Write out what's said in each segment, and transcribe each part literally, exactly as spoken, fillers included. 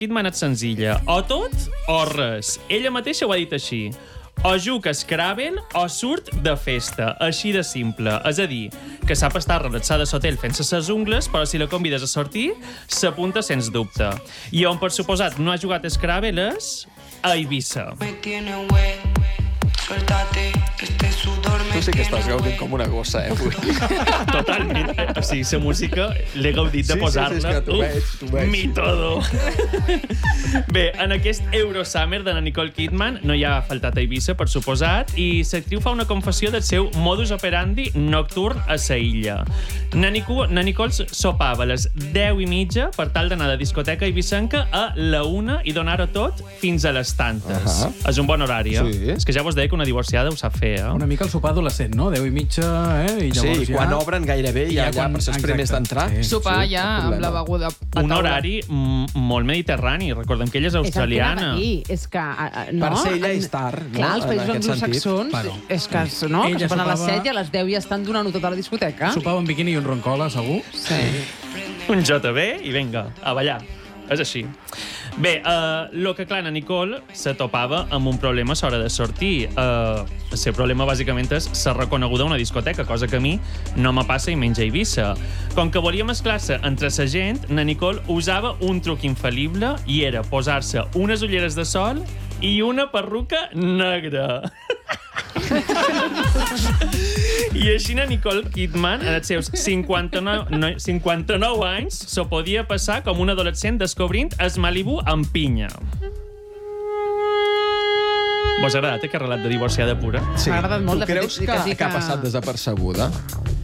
Kidman és senzilla. O tot o res. Ella mateixa ho ha dit així. O juga a Scrabble o surt de festa. Així de simple. És a dir, que sap estar relaxada sota ell fent-se ses ungles, però si la convides a sortir, s'apunta sens dubte. I on, per suposat, no ha jugat a Scrabble és a Eivissa. Tu sí que estàs gaudint com una gossa, eh, avui. Totalment. O sigui, la música l'he gaudit de Sí, sí, posar-la. sí, és que t'ho veig, t'ho veig. Mi todo. Bé, en aquest Eurosummer de la Nicole Kidman no hi ha faltat a Eivissa, per suposat, i l'actriu fa una confessió del seu modus operandi nocturn a sa illa. Na Nicole sopava a les deu i mitja per tal d'anar de discoteca eivissenca a la una i donar-ho tot fins a les tantes. Uh-huh. És un bon horari, eh? Sí. És que ja vos deia que una divorciada ho sap fer, eh? Una mica el sopar adolescent, no? Deu i mitja, eh? I llavors Sí, ja... quan obren gairebé ja, ja, quan- per ser els primers exacte, d'entrar. sí. Sopar Sí, ja cap amb problema. la beguda a Un taula. horari mm, molt mediterrani. Recordem que ella és És el que anava australiana. a dir. És que, uh, no? Per ser ella En- és tard, no? Clar, els En països aquest anglosaxons, Bueno. és que, no? Ella que es van a les sopava- set i a les deu ja estan donant-ho tot a la discoteca. Sopava amb biquini i un roncola, segur? Sí. Un J B i vinga, a ballar. És així. Bé, uh, lo que clar, na Nicole se topava amb un problema a l'hora de sortir. Uh, el seu problema, bàsicament, és ser reconeguda a una discoteca, cosa que a mi no me passa i menys a Eivissa. Com que volia mesclar-se entre la gent, na Nicole usava un truc infal·lible i era posar-se unes ulleres de sol i una perruca negra. I així na Nicole Kidman, en els seus cinquanta-nou, no, cinquanta-nou anys, s'ho podia passar com un adolescent descobrint es Malibu amb pinya. Vos ha agradat aquest relat de divorciada pura? Sí. M'ha agradat molt, Tu de fet, creus que que, sí que ha que- passat desapercebuda?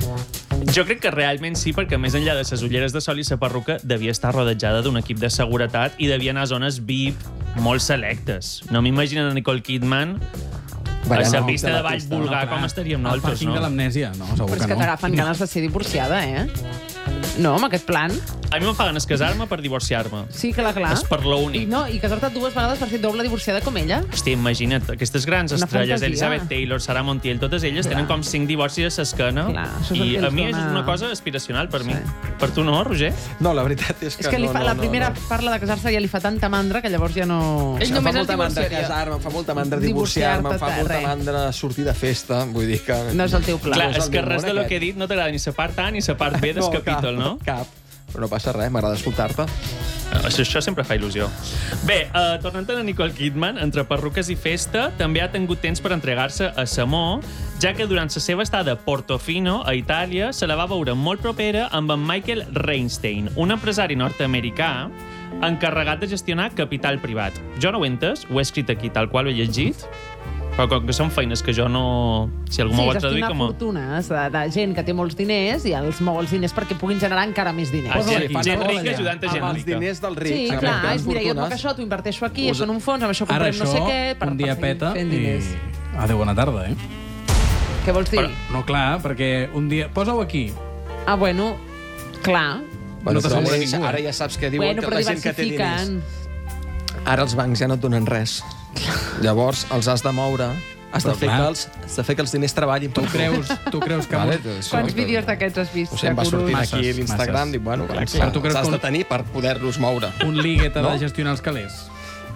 Jo crec que realment sí, perquè més enllà de les ulleres de sol i la perruca devia estar rodejada d'un equip de seguretat i devia anar a zones V I P molt selectes. No m'imagino a Nicole Kidman a Ballant la al pista mig de la ball pista. vulgar No, clar. com estaríem El nosaltres, pàrquing de no? l'amnèsia, no, segur Però és que que no. t'agafen ganes de ser divorciada, eh? No, amb aquest plan. A mi em fa ganes casar-me per divorciar-me. Sí, clar, clar. És per lo únic. I, no, i casar-te dues vegades per ser doble divorciada com ella. Hòstia, imagina't, aquestes grans Una estrelles, fantasia. Elizabeth Taylor, Sarah Montiel, totes elles Clar. tenen com cinc divorcis a l'esquena. Clar, això és el I que a els mi és dona- una cosa aspiracional per Sí. mi. Per tu no, Roger? No, la veritat és que, És que li no, fa, no, la no, primera no. parla de casar-se ja li fa tanta mandra que llavors ja no... Ell Em fa només es molta mandra divorciaria. casar-me, em fa molta mandra divorciar-me, em fa Divorciar-te, molta res. mandra sortir de festa, vull dir que... No és el teu pla. Clar, és és el que meu res món, de lo aquest. que he dit no t'agrada ni la part A ni la part B del No, capítol, no? Cap, cap. Però no passa res, m'agrada escoltar-te. Això, això sempre fa il·lusió. Bé, uh, tornant a la Nicole Kidman, entre perruques i festa, també ha tingut temps per entregar-se a Samó, ja que durant la seva estada a Portofino, a Itàlia, se la va veure molt propera amb en Michael Reinstein, un empresari nord-americà encarregat de gestionar capital privat. Jo no ho he entès, ho he escrit aquí tal qual ho he llegit, però com que són feines que jo no... Si algú m'ho Sí, vol traduir, gestionar com... a- fortunes de, de gent que té molts diners i els mou els diners perquè puguin generar encara més diners. Ah, Posa-ho gent, aquí, gent posa-ho rica allà. ajudant a gent Amb els rica. diners dels rics. Sí, amb clar, les és, mira, jo et fortunes. això, t'ho inverteixo aquí, Us- és en un fons, amb això Ara comprem això, no sé què... Per, un dia per fer- peta fent i... diners. Adéu, bona tarda, eh? Què vols dir? Però- No, clar, perquè un dia... Posa-ho aquí. Ah, bueno, clar. Bueno, No però t'assegura ara, ningú, eh? ara ja saps què diuen, Bueno, que però la gent que té diners... diversifiquen. Ara els bancs ja no et donen res. Llavors els has de moure, has de, Però fer clar. que els, has de fer que els diners treballin. Tu creus, tu creus que... Vale, Vale, doncs, Quants això- vídeos d'aquests has vist? O sigui, em va de sortir gurus? aquí a Masses, l'Instagram, masses. dic, bueno, clar, Però tu creus s'has que de un- tenir per poder-los moure. un ligue t'ha No? de gestionar els calés?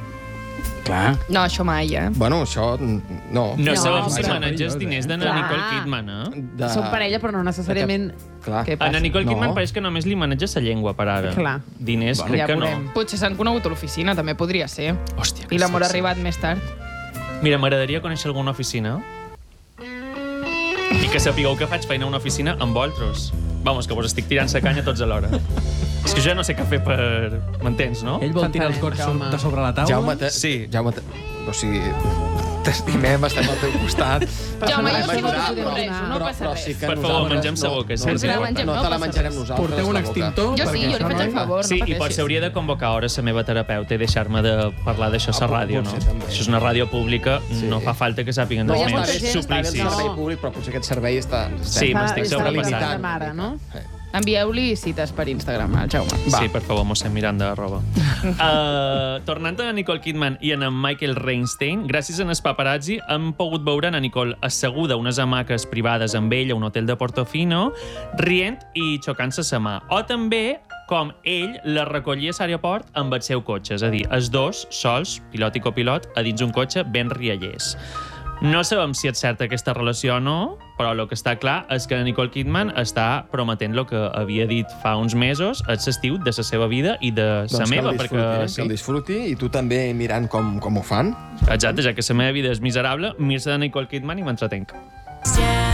Clar. No, això mai, eh? Bueno, això... mm, No. No, No, sabem si però- maneges diners de na Clar. Nicole Kidman, eh? De... Són parella, però no necessàriament... Clar. Què A passa? na Nicole No. Kidman pareix que només li maneja la llengua per ara. Clar. Diners, Bueno, crec ja que no. veurem. Potser s'han conegut a l'oficina, també podria ser. Hòstia, que I l'amor ha sexy. arribat més tard. Mira, m'agradaria conèixer alguna oficina i que sapigueu que faig feina a una oficina amb vosaltres. Vamos, que vos estic tirant la canya tots alhora. És que jo ja no sé què fer per... M'entens, no? Ell vol tirar els gots Jaume. de sobre la taula? Jaume, te... Sí. Jaume, te... o sigui, t'estimem, estem al teu costat. Jaume, no jo sé sí que com t'ho ho correjo, no però, passa però res. sí que Per favor, nosaltres mengem sa boca, sí, no, sí. no, Mengem, no, no te la passa menjarem res. nosaltres. Porteu un la boca. extintor? Jo sí, perquè jo li això faig no- el favor, Sí, no i potser pateixis. hauria de convocar hores la meva terapeuta i deixar-me de parlar d'això a la Ah, ràdio, no? potser també. Això és una ràdio pública, Sí. no fa falta que sàpiguen No, dels hi ha meus molta gent- Està bé el suplicis. No. servei públic, però potser aquest servei està... Sí, m'estic Està- sobrepassant. està de mare, no? Envieu-li cites per Instagram al Jaume. Sí, per favor, mossèn Miranda, arroba. uh, tornant a Nicole Kidman i a en Michael Reinstein, gràcies a en paparazzi hem pogut veure a Nicole asseguda a unes hamaques privades amb ell a un hotel de Portofino, rient i xocant-se sa mà. O també com ell la recollia a l'aeroport amb el seu cotxe. És a dir, els dos, sols, pilot i copilot, a dins un cotxe ben riallers. No sabem si és certa aquesta relació o no, però el que està clar és que Nicole Kidman està prometent el que havia dit fa uns mesos, és l'estiu de la seva vida i de la Doncs meva, que el perquè... disfruti, sí. que el disfruti, i tu també mirant com, com ho fan. Exacte, ja que la meva vida és miserable, mir-se de Nicole Kidman i m'entretenc.